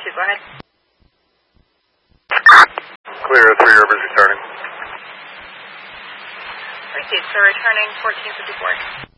Go ahead. Clear, 3 Rivers returning. Received, so returning 1454.